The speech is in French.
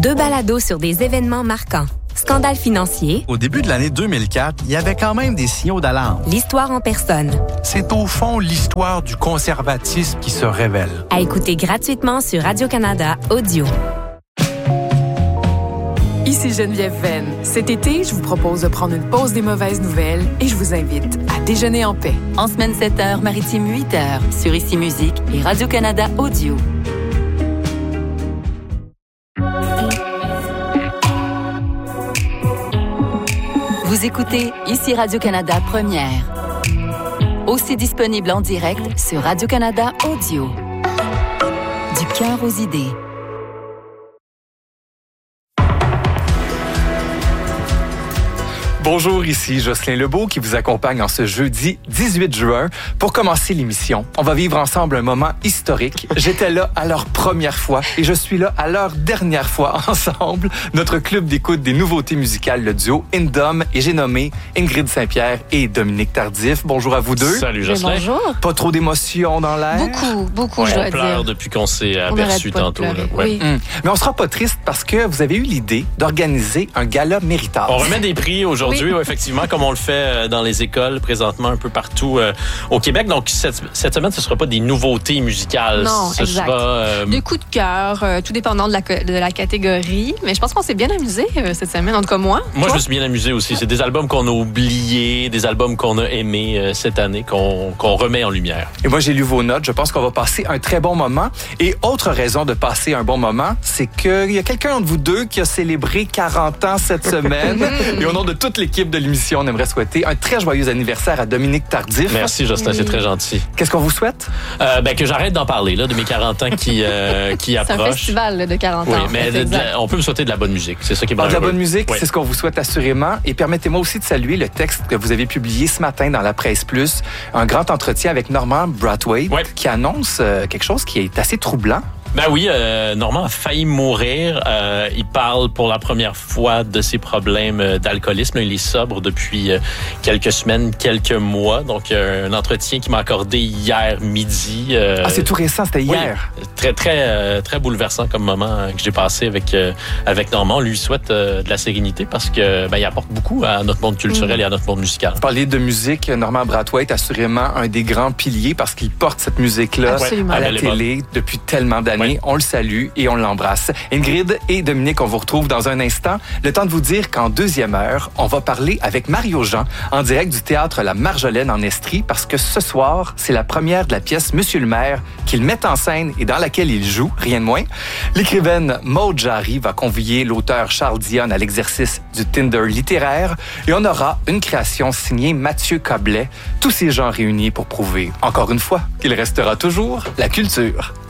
2 balados sur des événements marquants. Scandale financier. Au début de l'année 2004, il y avait quand même des signaux d'alarme. L'histoire en personne. C'est au fond l'histoire du conservatisme qui se révèle. À écouter gratuitement sur Radio-Canada Audio. Ici Geneviève Venn. Cet été, je vous propose de prendre une pause des mauvaises nouvelles et je vous invite à déjeuner en paix. En semaine 7h, maritime 8h, sur Ici Musique et Radio-Canada Audio. Vous écoutez Ici Radio-Canada Première. Aussi disponible en direct sur Radio-Canada Audio. Du cœur aux idées. Bonjour, ici Jocelyn Lebeau qui vous accompagne en ce jeudi 18 juin. Pour commencer l'émission, on va vivre ensemble un moment historique. J'étais là à leur première fois et je suis là à leur dernière fois ensemble. Notre club d'écoute des nouveautés musicales, le duo Indom, et j'ai nommé Ingrid Saint-Pierre et Dominique Tardif. Bonjour à vous deux. Salut Jocelyn. Bonjour. Pas trop d'émotions dans l'air? Beaucoup, Ouais, je dois on pleure dire. depuis qu'on s'est aperçu tantôt. Là. Ouais. Oui. Mais on sera pas triste parce que vous avez eu l'idée d'organiser un gala méritage. On remet des prix aujourd'hui, Oui. effectivement, comme on le fait dans les écoles présentement un peu partout au Québec. Donc, cette semaine, ce ne sera pas des nouveautés musicales. Non, ce exact. sera... Des coups de cœur, tout dépendant de la catégorie. Mais je pense qu'on s'est bien amusé cette semaine, en tout cas moi. Moi, je me suis bien amusé aussi. C'est des albums qu'on a oubliés, des albums qu'on a aimés cette année, qu'on remet en lumière. Et moi, j'ai lu vos notes. Je pense qu'on va passer un très bon moment. Et autre raison de passer un bon moment, c'est qu'il y a quelqu'un entre vous deux qui a célébré 40 ans cette semaine. Et au nom de toute l'équipe de l'émission, on aimerait souhaiter un très joyeux anniversaire à Dominique Tardif. Merci, Jocelyn, c'est très gentil. Qu'est-ce qu'on vous souhaite? Que j'arrête d'en parler, là, de mes 40 ans qui C'est un approchent. festival là, de 40 Oui, ans. mais on peut me souhaiter de la bonne musique. C'est ça qui est bien De la heureux. bonne musique, Oui. c'est ce qu'on vous souhaite assurément. Et permettez-moi aussi de saluer le texte que vous avez publié ce matin dans la Presse Plus, un grand entretien avec Normand Brathwaite, Ouais. qui annonce quelque chose qui est assez troublant. Ben oui, Normand a failli mourir. Il parle pour la première fois de ses problèmes d'alcoolisme. Il est sobre depuis quelques semaines, quelques mois. Donc, un entretien qu'il m'a accordé hier midi. C'est tout récent, c'était hier. Oui, très bouleversant comme moment que j'ai passé avec Normand. On lui souhaite de la sérénité parce que il apporte beaucoup à notre monde culturel et à notre monde musical. Vous parliez de musique, Normand Brathwaite, assurément un des grands piliers parce qu'il porte cette musique-là Absolument. à la Elle est télé depuis tellement d'années. Oui. On le salue et on l'embrasse. Ingrid et Dominique, on vous retrouve dans un instant. Le temps de vous dire qu'en deuxième heure, on va parler avec Mario Jean en direct du théâtre La Marjolaine en Estrie parce que ce soir, c'est la première de la pièce Monsieur le maire qu'il met en scène et dans laquelle il joue, rien de moins. L'écrivaine Maud Jarry va convier l'auteur Charles Dionne à l'exercice du Tinder littéraire et on aura une création signée Mathieu Coblet. Tous ces gens réunis pour prouver, encore une fois, qu'il restera toujours la culture.